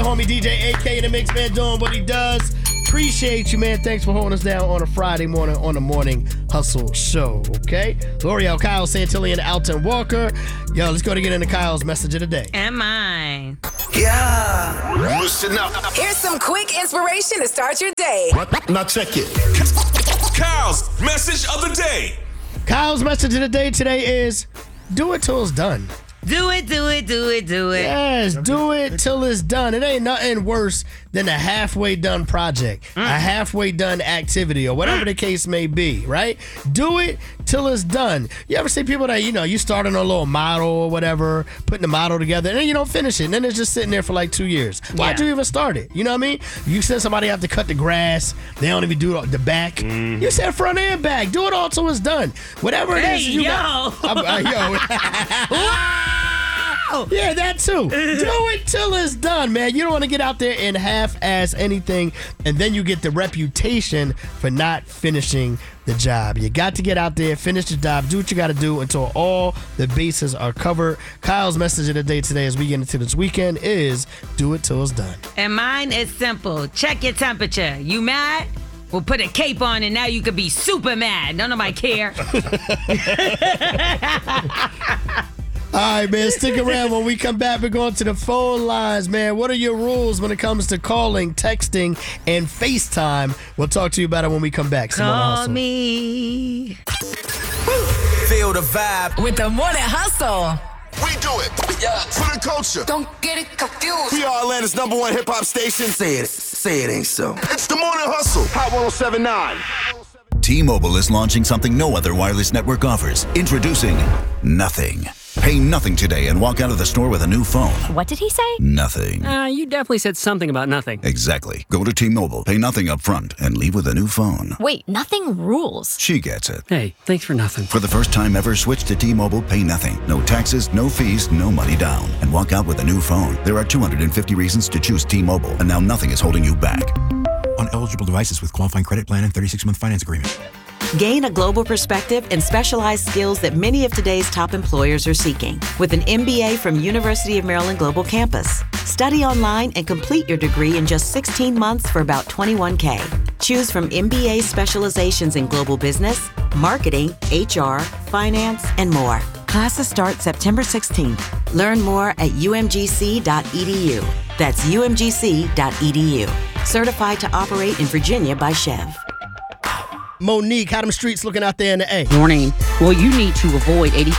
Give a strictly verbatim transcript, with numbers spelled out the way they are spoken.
homie D J A K in the mix, man, doing what he does. Appreciate you, man. Thanks for holding us down on a Friday morning on the Morning Hustle Show, okay? L'Oreal, Kyle Santilli, and Alton Walker. Yo, let's go to get into Kyle's message of the day. And mine. Yeah. Listen up. Here's some quick inspiration to start your day. Now check it. Kyle's message of the day. Kyle's message of the day today is, do it till it's done. Do it, do it, do it, do it. Yes, do it till it's done. It ain't nothing worse than a halfway done project, mm. a halfway done activity, or whatever mm. the case may be, right? Do it till it's done. You ever see people that, you know, you start on a little model or whatever, putting the model together, and then you don't finish it, and then it's just sitting there for like two years. Why'd yeah. you even start it? You know what I mean? You send somebody out to cut the grass, they don't even do the back. Mm. You said front and back. Do it all till it's done. Whatever it hey, is. You yo. Got, uh, uh, yo. Yeah, that too. Do it till it's done, man. You don't want to get out there and half-ass anything, and then you get the reputation for not finishing the job. You got to get out there, finish the job, do what you got to do until all the bases are covered. Kyle's message of the day today as we get into this weekend is, do it till it's done. And mine is simple. Check your temperature. You mad? We'll put a cape on and now you could be super mad. None of my care. All right, man, stick around. When we come back, we're going to the phone lines, man. What are your rules when it comes to calling, texting, and FaceTime? We'll talk to you about it when we come back. Call me. Feel the vibe with the Morning Hustle. We do it. Yeah. For the culture. Don't get it confused. We are Atlanta's number one hip hop station. Say it, say it ain't so. It's the Morning Hustle. Hot one oh seven point nine. T-Mobile is launching something no other wireless network offers. Introducing Nothing. Pay nothing today and walk out of the store with a new phone. What did he say? Nothing. Uh, you definitely said something about nothing. Exactly. Go to T-Mobile, pay nothing up front, and leave with a new phone. Wait, nothing rules. She gets it. Hey, thanks for nothing. For the first time ever, switch to T-Mobile, pay nothing. No taxes, no fees, no money down. And walk out with a new phone. There are two hundred fifty reasons to choose T-Mobile, and now nothing is holding you back. On eligible devices with qualifying credit plan and thirty-six month finance agreement. Gain a global perspective and specialized skills that many of today's top employers are seeking with an M B A from University of Maryland Global Campus. Study online and complete your degree in just sixteen months for about twenty-one thousand dollars. Choose from M B A specializations in global business, marketing, H R, finance, and more. Classes start September sixteenth. Learn more at u m g c dot e d u. That's u m g c dot e d u. Certified to operate in Virginia by Chev. Monique, how them streets looking out there in the A? Morning. Well, you need to avoid eighty